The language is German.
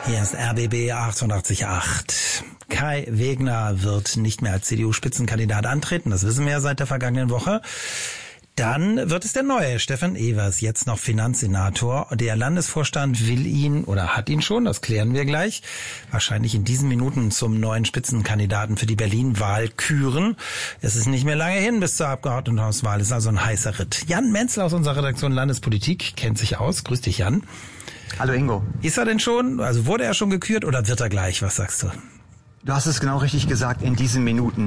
Hier ist RBB 88.8. Kai Wegner wird nicht mehr als CDU-Spitzenkandidat antreten, das wissen wir ja seit der vergangenen Woche. Dann wird es der neue Stefan Evers, jetzt noch Finanzsenator. Der Landesvorstand will ihn oder hat ihn schon, das klären wir gleich, wahrscheinlich in diesen Minuten zum neuen Spitzenkandidaten für die Berlin-Wahl küren. Es ist nicht mehr lange hin bis zur Abgeordnetenhauswahl, ist also ein heißer Ritt. Jan Menzel aus unserer Redaktion Landespolitik kennt sich aus. Grüß dich, Jan. Hallo Ingo. Ist er denn schon, also wurde er schon gekürt oder wird er gleich? Was sagst du? Du hast es genau richtig gesagt, in diesen Minuten.